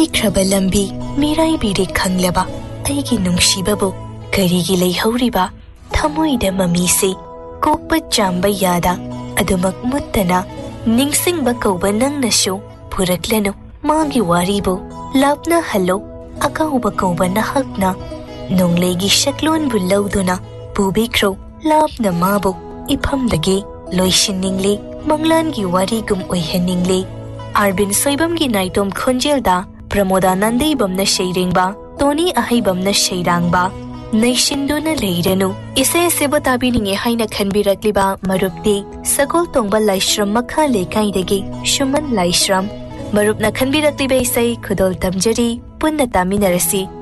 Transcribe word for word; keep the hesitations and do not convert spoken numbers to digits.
ꯄꯤꯈ꯭ꯔꯕ ꯂꯝꯕꯤ ꯃꯤꯔꯥꯏꯕꯤꯔꯦ ꯈꯪꯂꯕ ꯑꯩꯒꯤ ꯅꯨꯡꯁꯤꯕꯕꯨ ꯀꯔꯤꯒꯤ ꯂꯩꯍꯧꯔꯤꯕ ꯊꯃꯣꯏꯗ ꯃꯃꯤꯁꯦ ꯀꯣꯛꯄ ꯆꯥꯝꯕ ꯌꯥꯗ ꯑꯗꯨꯃꯛ ꯃꯨꯠꯇꯅ ꯅꯤꯡꯁꯤꯡꯕ ꯀꯧꯕ ꯅꯪꯅꯁꯨ ꯄꯨꯔꯛꯂꯅꯨ ꯃꯥꯒꯤ ꯋꯥꯔꯤꯕꯨ ꯂꯥꯞꯅꯍꯜꯂꯣ ꯑꯀꯧꯕ ꯀꯧꯕ ꯅꯍꯥꯛꯅ ꯅꯣꯡꯂꯩꯒꯤ ꯁꯛꯂꯣꯟꯕꯨ ꯂꯧꯗꯨꯅ ꯄꯨꯕꯤꯈ꯭ꯔꯣ ꯂꯥꯞꯅ ꯃꯥꯕꯨ ꯏꯐꯝꯗꯒꯤ ꯂꯣꯏꯁꯤꯟꯅꯤꯡꯂꯦ ꯃꯪꯂꯥꯟꯒꯤ ꯋꯥꯔꯤꯒꯨꯝ ꯑꯣꯏꯍꯟꯅꯤꯡꯂꯦ ꯑꯔꯕꯤꯟ ꯁꯣꯏꯕꯝꯒꯤ ꯅꯥꯏꯇꯣꯝ ꯈꯣꯟꯖꯦꯜꯗ ꯄ꯭ꯔꯃꯣꯗꯥ ꯅꯟꯗꯩꯕꯝꯅ ꯁꯩꯔꯦꯡꯕ ꯇꯣꯅꯤ ꯑꯍꯩꯕꯝꯅ ꯁꯩꯔꯥꯡꯕ ꯅꯩꯁꯤꯟꯗꯨꯅ ꯂꯩꯔꯅꯨ ꯏꯁꯩ ꯑꯁꯤꯕꯨ ꯇꯥꯕꯤꯅꯤꯡꯉꯦ ꯍꯥꯏꯅ ꯈꯟꯕꯤꯔꯛꯂꯤꯕ ꯃꯔꯨꯞꯇꯤ ꯁꯒꯣꯜ ꯇꯣꯡꯕ ꯂꯥꯏꯁ꯭ꯔꯝ ꯃꯈꯥ ꯂꯩꯀꯥꯏꯗꯒꯤ ꯁꯨꯃꯟ ꯂꯥꯏꯁ꯭ꯔꯝ ꯃꯔꯨꯞꯅ ꯈꯟꯕꯤꯔꯛꯂꯤꯕ ꯏꯁꯩ ꯈꯨꯗꯣꯜ ꯇꯝꯖꯔꯤ ꯄꯨꯟꯅ ꯇꯥꯃꯤꯟꯅꯔꯁꯤ